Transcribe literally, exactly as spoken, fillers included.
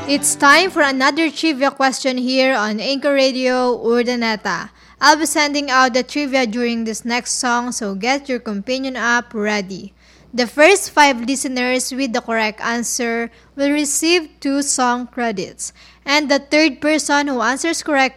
It's time for another trivia question here on Anchor Radio Urdaneta. I'll be sending out the trivia during this next song, so get your companion app ready. The first five listeners with the correct answer will receive two song credits, and the third person who answers correctly